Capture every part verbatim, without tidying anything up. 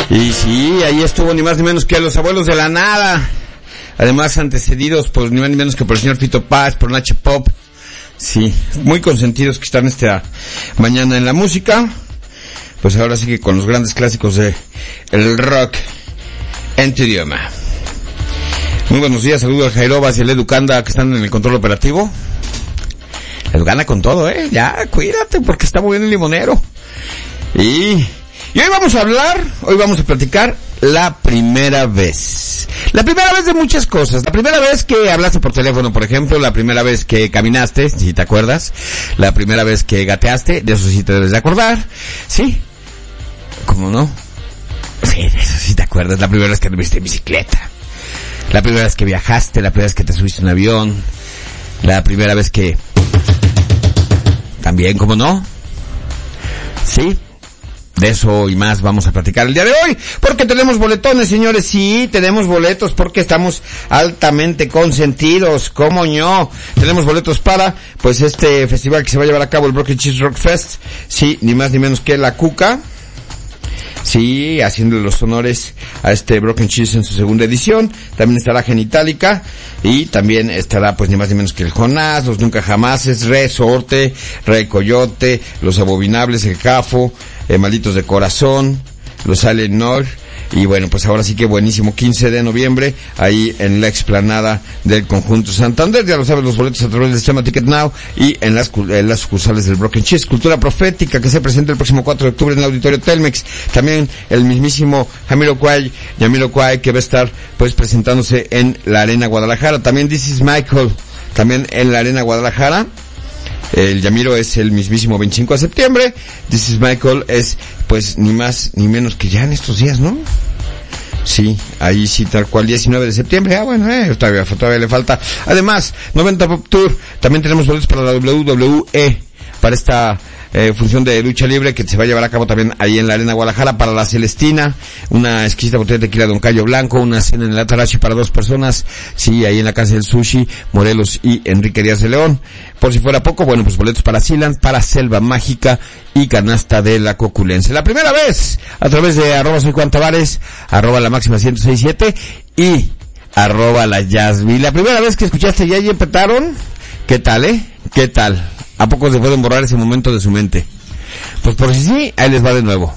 Y sí, ahí estuvo ni más ni menos que Los Abuelos de la Nada. Además antecedidos por ni más ni menos que por el señor Fito Páez, por Nacho Pop. Sí, muy consentidos que están esta mañana en la música. Pues ahora sí que con los grandes clásicos de el rock en tu idioma. Muy buenos días, saludos a Jairobas y el Educanda que están en el control operativo. Educanda con todo, eh, ya, cuídate porque está muy bien el limonero. Y, y hoy vamos a hablar, hoy vamos a platicar la primera vez. La primera vez de muchas cosas. La primera vez que hablaste por teléfono, por ejemplo, la primera vez que caminaste, si te acuerdas, la primera vez que gateaste, de eso sí te debes de acordar, ¿sí? ¿Cómo no? Sí, de eso sí te acuerdas, la primera vez que anduviste en bicicleta, la primera vez que viajaste, la primera vez que te subiste a un avión, la primera vez que... También, ¿cómo no? Sí. De eso y más vamos a platicar el día de hoy, porque tenemos boletones, señores, sí, tenemos boletos porque estamos altamente consentidos, ¿cómo no? Tenemos boletos para, pues, este festival que se va a llevar a cabo, el Broken Cheese Rock Fest, sí, ni más ni menos que la Cuca, sí, haciendo los honores a este Broken Cheese en su segunda edición. También estará Genitalica y también estará pues ni más ni menos que el Jonás, los Nunca Jamases, Resorte, Rey Coyote, los Abominables, el Cafo, eh, Malditos de Corazón, los Alenor. Y bueno, pues ahora sí que buenísimo, quince de noviembre, ahí en la explanada del Conjunto Santander. Ya lo saben, los boletos a través del sistema Ticket Now y en las, en las sucursales del Broken Cheese. Cultura Profética, que se presenta el próximo cuatro de octubre en el Auditorio Telmex. También el mismísimo Jamiroquai, Jamiroquai, que va a estar pues presentándose en la Arena Guadalajara. También This Is Michael, también en la Arena Guadalajara. El Yamiro es el mismísimo veinticinco de septiembre. This is Michael es, pues, ni más ni menos que ya en estos días, ¿no? Sí, ahí sí, tal cual, diecinueve de septiembre. Ah, bueno, eh, todavía, todavía le falta. Además, noventa Pop Tour. También tenemos boletos para la W W E, para esta eh, función de lucha libre que se va a llevar a cabo también ahí en la Arena Guadalajara. Para la Celestina, una exquisita botella de tequila Don Cayo Blanco, una cena en el Atarachi para dos personas, sí, ahí en la Casa del Sushi, Morelos y Enrique Díaz de León. Por si fuera poco, bueno, pues boletos para Sealand, para Selva Mágica y Canasta de la Coculense. La primera vez, a través de arroba soy Juan Tavares, arroba la máxima ciento seis siete y arroba la Yasby. La primera vez que escuchaste Ya Ya Petaron, ¿qué tal, eh? ¿Qué tal? ¿A poco se pueden borrar ese momento de su mente? Pues por si sí, ahí les va de nuevo.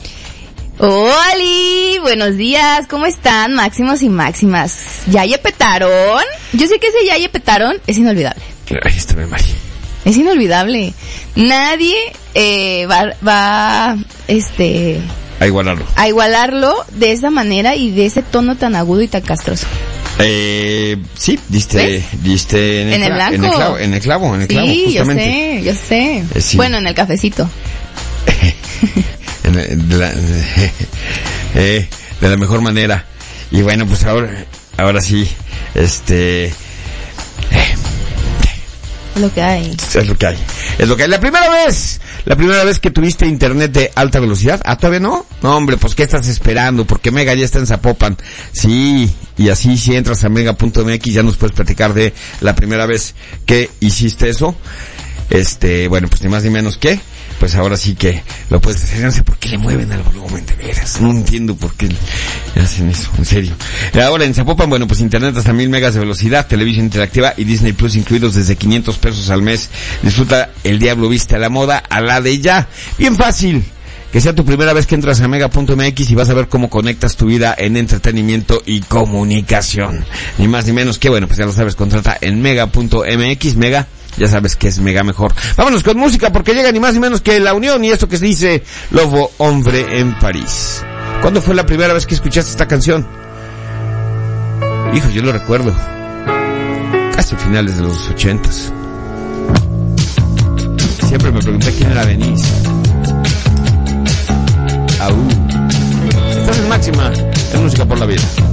¡Holi! Buenos días, ¿cómo están, máximos y máximas? ¿Ya Ya Petaron? Yo sé que ese Ya Ya Petaron es inolvidable. Ahí está mi Mari. Es inolvidable. Nadie eh, va, va, este... A igualarlo. A igualarlo de esa manera y de ese tono tan agudo y tan castroso. Eh, sí, diste, diste en el, ¿En el blanco? En el clavo, en el clavo, en el clavo, sí, justamente. Sí, yo sé, yo sé. Eh, sí. Bueno, en el cafecito. en el, de, la, eh, de la mejor manera. Y bueno, pues ahora, ahora sí, este... Eh, Es lo que hay. Es lo que hay. Es lo que hay. La primera vez, la primera vez que tuviste internet de alta velocidad. ¿Ah, todavía no? No, hombre, pues ¿qué estás esperando? Porque Mega ya está en Zapopan. Sí, y así si entras a mega punto m x ya nos puedes platicar de la primera vez que hiciste eso. Este, bueno, pues ni más ni menos que, pues ahora sí que lo puedes hacer. No sé por qué le mueven al volumen, de veras. No entiendo por qué hacen eso, en serio. Ahora en Zapopan, bueno, pues internet hasta mil megas de velocidad, televisión interactiva y Disney Plus incluidos desde quinientos pesos al mes. Disfruta El Diablo Viste a la Moda a la de ya. Bien fácil. Que sea tu primera vez que entras a mega punto m x y vas a ver cómo conectas tu vida en entretenimiento y comunicación. Ni más ni menos que, bueno, pues ya lo sabes, contrata en mega punto m x, Mega, ya sabes que es mega mejor. Vámonos con música porque llega ni más ni menos que La Unión y esto que se dice Lobo Hombre en París. ¿Cuándo fue la primera vez que escuchaste esta canción? Hijo, yo lo recuerdo. Casi finales de los ochentas. Siempre me pregunté quién era Denise. Aú. Estás en Máxima, en Música por la Vida.